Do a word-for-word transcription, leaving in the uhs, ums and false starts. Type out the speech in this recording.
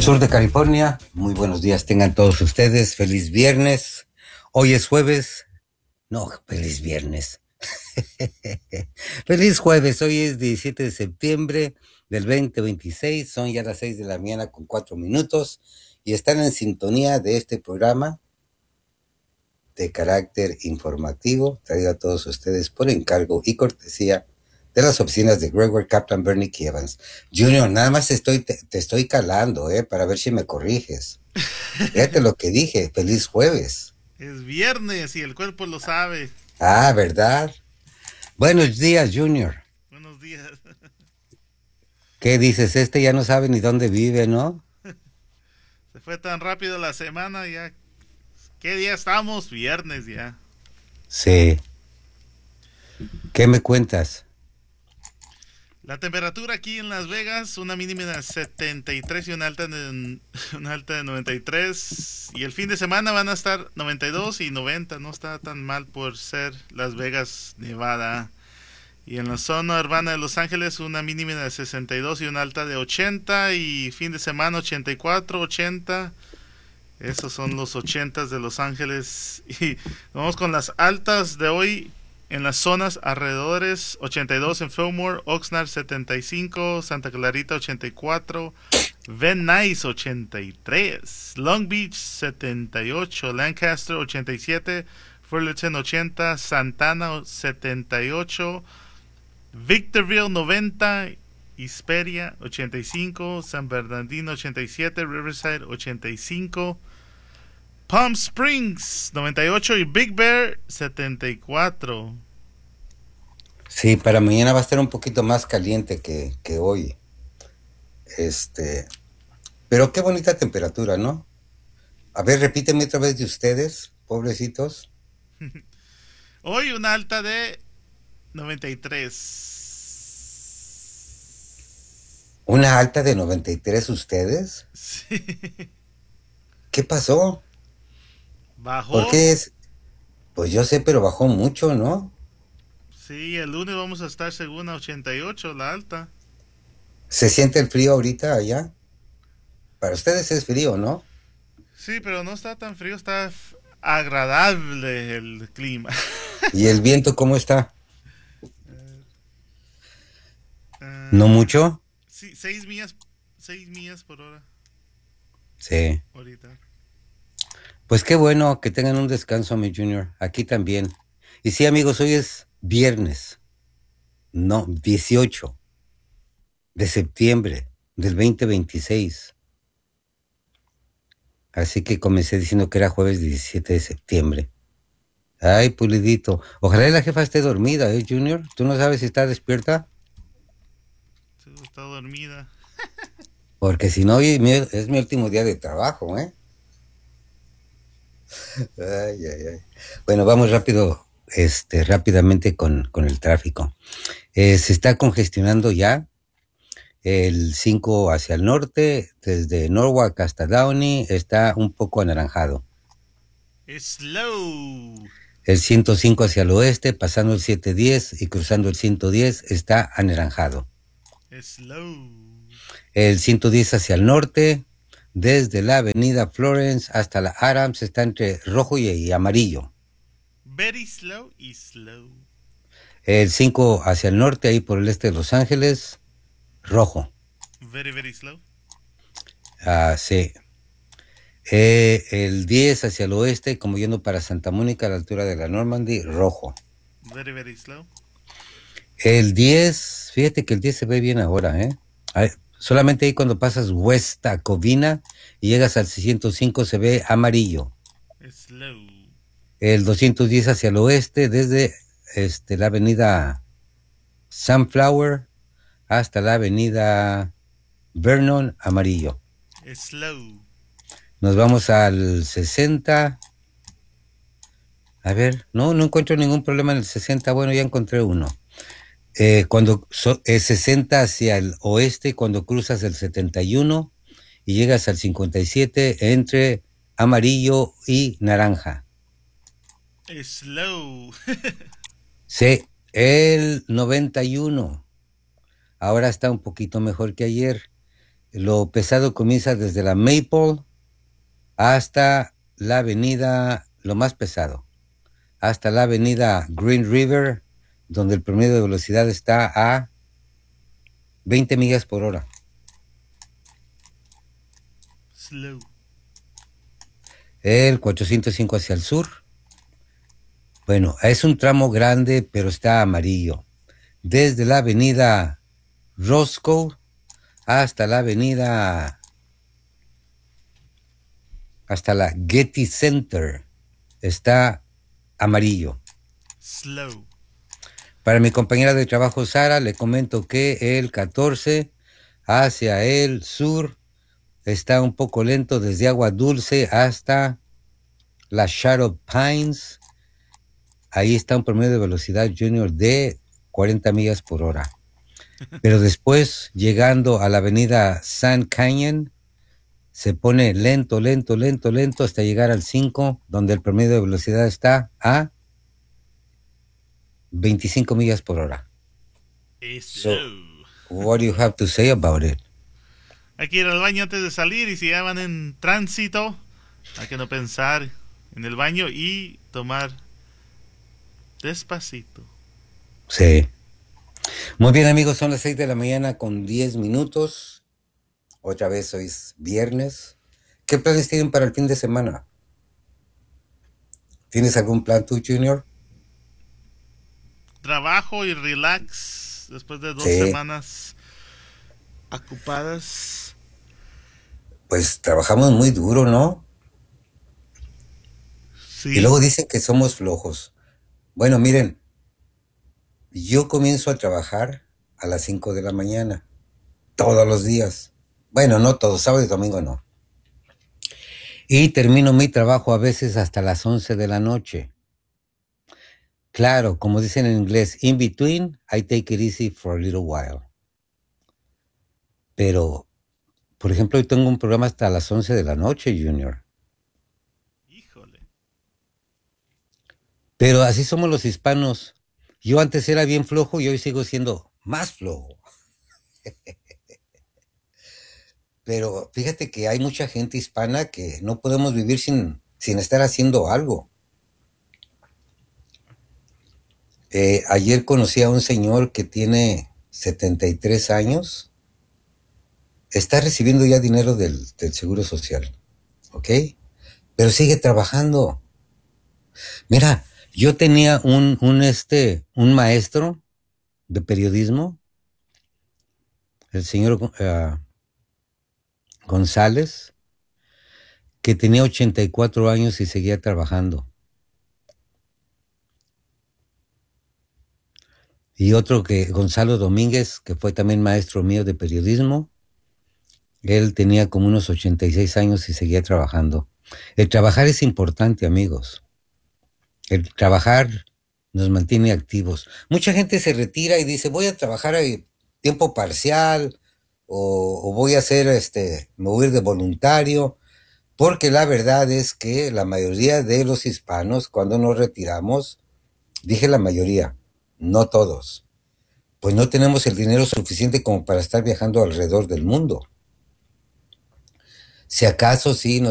sur de California. Muy buenos días tengan todos ustedes. Feliz viernes. Hoy es jueves. No, feliz viernes. Feliz jueves. Hoy es diecisiete de septiembre del veinte veintiséis. Son ya las seis de la mañana con cuatro minutos. Y están en sintonía de este programa de carácter informativo, traído a todos ustedes por encargo y cortesía de las oficinas de Gregory Kaplan, Bernie Evans. Junior, nada más estoy, te, te estoy calando, eh, para ver si me corriges. Fíjate lo que dije, feliz jueves. Es viernes y el cuerpo lo sabe. Ah, ¿verdad? Buenos días, Junior. Buenos días. ¿Qué dices? Este ya no sabe ni dónde vive, ¿no? Se fue tan rápido la semana ya. ¿Qué día estamos? Viernes ya. Sí. ¿Qué me cuentas? La temperatura aquí en Las Vegas, una mínima de setenta y tres y una alta de, una alta de noventa y tres. Y el fin de semana van a estar noventa y dos y noventa. No está tan mal por ser Las Vegas, Nevada. Y en la zona urbana de Los Ángeles, una mínima de sesenta y dos y una alta de ochenta. Y fin de semana ochenta y cuatro, ochenta. Esos son los ochentas de Los Ángeles. Y vamos con las altas de hoy. En las zonas alrededores, ochenta y dos en Fillmore, Oxnard setenta y cinco, Santa Clarita ochenta y cuatro, Van Nuys ochenta y tres, Long Beach setenta y ocho, Lancaster ochenta y siete, Fullerton ochenta, Santana setenta y ocho, Victorville noventa, Hesperia ochenta y cinco, San Bernardino ochenta y siete, Riverside ochenta y cinco, Palm Springs noventa y ocho y Big Bear setenta y cuatro. Sí, para mañana va a estar un poquito más caliente que, que hoy. Este, pero qué bonita temperatura, ¿no? A ver, repíteme otra vez de ustedes, pobrecitos. Hoy una alta de noventa y tres. ¿Una alta de noventa y tres ustedes? Sí. ¿Qué pasó? ¿Bajó? ¿Por qué es? Pues yo sé, pero bajó mucho, ¿no? Sí, el lunes vamos a estar según a ochenta y ocho, la alta. ¿Se siente el frío ahorita allá? Para ustedes es frío, ¿no? Sí, pero no está tan frío, está agradable el clima. ¿Y el viento cómo está? Uh, ¿No mucho? Sí, seis millas, seis millas por hora. Sí. Ahorita. Pues qué bueno que tengan un descanso, mi Junior. Aquí también. Y sí, amigos, hoy es viernes. No, dieciocho de septiembre del veinte veintiséis. Así que comencé diciendo que era jueves diecisiete de septiembre. Ay, pulidito. Ojalá y la jefa esté dormida, ¿eh, Junior? ¿Tú no sabes si está despierta? Sí, está dormida. Porque si no, hoy es mi último día de trabajo, ¿eh? Ay, ay, ay. Bueno, vamos rápido, este, rápidamente con, con el tráfico. Eh, se está congestionando ya el cinco hacia el norte, desde Norwalk hasta Downey, está un poco anaranjado. Slow. El ciento cinco hacia el oeste, pasando el setecientos diez y cruzando el ciento diez, está anaranjado. Slow. El ciento diez hacia el norte, desde la avenida Florence hasta la Adams, está entre rojo y, y amarillo. Very slow y slow. El cinco hacia el norte, ahí por el este de Los Ángeles, rojo. Very, very slow. Ah, sí. Eh, el diez hacia el oeste, como yendo para Santa Mónica a la altura de la Normandy, rojo. Very, very slow. El diez, fíjate que el diez se ve bien ahora, ¿eh? Ay, solamente ahí cuando pasas West Covina y llegas al seiscientos cinco se ve amarillo. Slow. El doscientos diez hacia el oeste, desde este, la avenida Sunflower hasta la avenida Vernon, amarillo. Slow. Nos vamos al sesenta. A ver, no, no encuentro ningún problema en el sesenta. Bueno, ya encontré uno. Eh, cuando so, eh, sesenta hacia el oeste, cuando cruzas el setenta y uno y llegas al cincuenta y siete entre amarillo y naranja. Slow. Sí, el noventa y uno. Ahora está un poquito mejor que ayer. lo pesado comienza desde la Maple hasta la avenida, lo más pesado, hasta la avenida Green River, donde el promedio de velocidad está a veinte millas por hora. Slow. El cuatrocientos cinco hacia el sur. Bueno, es un tramo grande, pero está amarillo. Desde la avenida Roscoe hasta la avenida, hasta la Getty Center, está amarillo. Slow. Para mi compañera de trabajo Sara, le comento que el catorce hacia el sur está un poco lento desde Agua Dulce hasta las Shadow Pines. Ahí está un promedio de velocidad junior de cuarenta millas por hora. Pero después, llegando a la avenida Sand Canyon, se pone lento, lento, lento, lento hasta llegar al cinco, donde el promedio de velocidad está a veinticinco millas por hora. So, what do you have to say about it? Hay que ir al baño antes de salir, y si ya van en tránsito, hay que no pensar en el baño y tomar despacito. Sí. Muy bien, amigos, son las seis de la mañana con diez minutos. Otra vez hoy es viernes. ¿Qué planes tienen para el fin de semana? ¿Tienes algún plan tú, Junior? Trabajo y relax después de dos Sí. semanas ocupadas. Pues trabajamos muy duro, ¿no? Sí. Y luego dicen que somos flojos. Bueno, miren, yo comienzo a trabajar a las cinco de la mañana, todos los días. Bueno, no todos, sábado y domingo no. Y termino mi trabajo a veces hasta las once de la noche. Claro, como dicen en inglés, in between, I take it easy for a little while. Pero, por ejemplo, hoy tengo un programa hasta las once de la noche, Junior. Híjole. Pero así somos los hispanos. Yo antes era bien flojo y hoy sigo siendo más flojo. Pero fíjate que hay mucha gente hispana que no podemos vivir sin, sin estar haciendo algo. Eh, ayer conocí a un señor que tiene setenta y tres años. Está recibiendo ya dinero del, del Seguro Social, ¿ok? Pero sigue trabajando. Mira, yo tenía un, un, este, un maestro de periodismo, el señor uh, González, que tenía ochenta y cuatro años y seguía trabajando. Y otro que, Gonzalo Domínguez, que fue también maestro mío de periodismo, él tenía como unos ochenta y seis años y seguía trabajando. El trabajar es importante, amigos. El trabajar nos mantiene activos. Mucha gente se retira y dice, voy a trabajar a tiempo parcial o, o voy a hacer, este, me voy a ir de voluntario, porque la verdad es que la mayoría de los hispanos, cuando nos retiramos, dije la mayoría, no todos, pues no tenemos el dinero suficiente como para estar viajando alrededor del mundo. Si acaso sí nos